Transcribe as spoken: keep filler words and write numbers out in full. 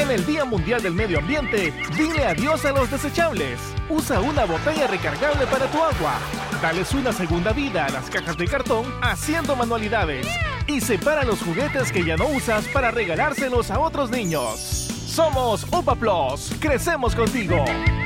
En el Día Mundial del Medio Ambiente, dile adiós a los desechables. Usa una botella recargable para tu agua. Dales una segunda vida a las cajas de cartón haciendo manualidades. Y separa los juguetes que ya no usas para regalárselos a otros niños. Somos UPA Plus. Crecemos contigo.